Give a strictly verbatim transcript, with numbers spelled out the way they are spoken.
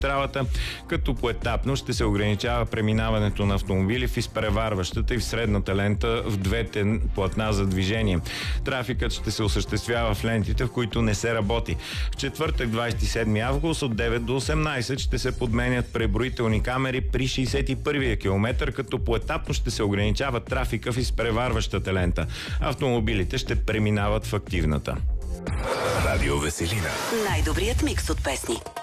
магистралата, като поетапно ще се ограничава преминаването на автомобили в изпреварващата и в средната лента в двете платна за движение. Трафикът ще се осъществява в лентите, в които не се работи. В четвъртък, двадесет и седми август, от девет до осемнадесет ще се подменят преброителни камери при шейсет и първия километър, като поетапно ще се ограничава трафика в изпреварващата лента. Автомобилите ще преминават в активната. Радио Веселина. Най-добрият микс от песни.